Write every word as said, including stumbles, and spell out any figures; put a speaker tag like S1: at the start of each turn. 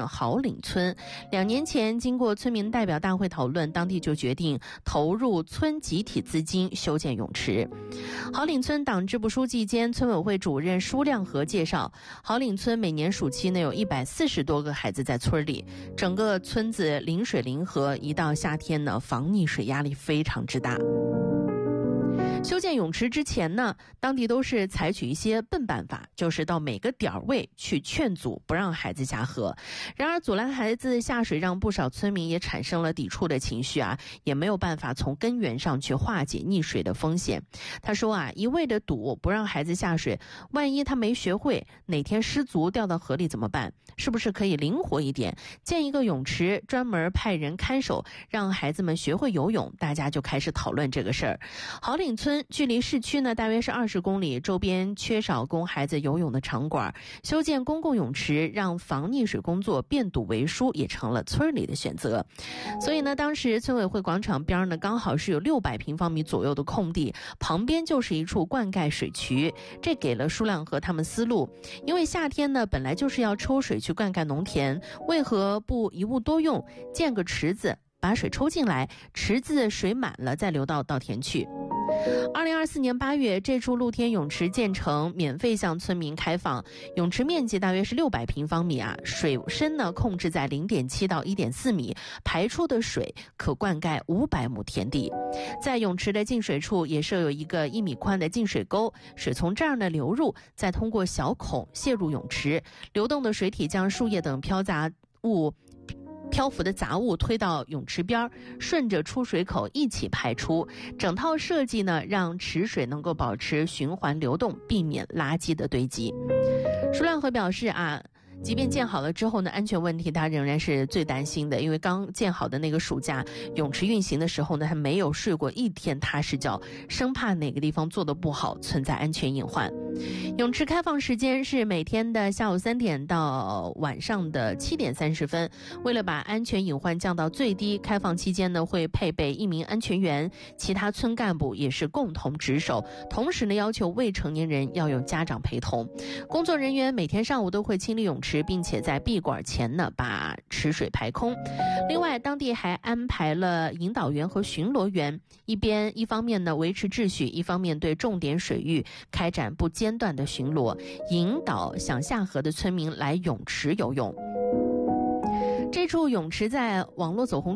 S1: 好岭村。两年前经过村民代表大会讨论，当地就决定投入村集体资金修建泳池。好岭村党支部书记兼村委会主任舒亮和介绍，好岭村每年暑期呢有一百四十多个孩子在村里，整个村子临水临河，一到夏天呢防溺水压力非常之大。修建泳池之前呢，当地都是采取一些笨办法，就是到每个点位去劝阻，不让孩子下河。然而阻拦孩子下水，让不少村民也产生了抵触的情绪啊，也没有办法从根源上去化解溺水的风险。他说啊，一味的堵不让孩子下水，万一他没学会，哪天失足掉到河里怎么办？是不是可以灵活一点，建一个泳池，专门派人看守，让孩子们学会游泳？大家就开始讨论这个事儿。好岭村距离市区呢大约是二十公里，周边缺少供孩子游泳的场馆，修建公共泳池，让防溺水工作变堵为疏，也成了村里的选择。所以呢，当时村委会广场边呢刚好是有六百平方米左右的空地，旁边就是一处灌溉水渠，这给了舒亮和他们思路。因为夏天呢本来就是要抽水去灌溉农田，为何不一物多用，建个池子，把水抽进来，池子水满了再流到稻田去。二零二四年八月，这处露天泳池建成，免费向村民开放。泳池面积大约是六百平方米啊，水深呢控制在 零点七到一点四米，排出的水可灌溉五百亩田地。在泳池的进水处也设有一个一米宽的进水沟，水从这儿呢流入，再通过小孔泄入泳池，流动的水体将树叶等飘杂物漂浮的杂物推到泳池边，顺着出水口一起排出。整套设计呢，让池水能够保持循环流动，避免垃圾的堆积。舒亮和表示啊，即便建好了之后呢，安全问题他仍然是最担心的，因为刚建好的那个暑假，泳池运行的时候呢，他没有睡过一天踏实觉，生怕哪个地方做得不好，存在安全隐患。泳池开放时间是每天的下午三点到晚上的七点三十分。为了把安全隐患降到最低，开放期间呢会配备一名安全员，其他村干部也是共同值守。同时呢，要求未成年人要有家长陪同。工作人员每天上午都会清理泳池，并且在闭馆前呢把池水排空。另外，当地还安排了引导员和巡逻员，一边一方面呢维持秩序，一方面对重点水域开展不间断的巡逻，引导想下河的村民来泳池游泳。这处泳池在网络走红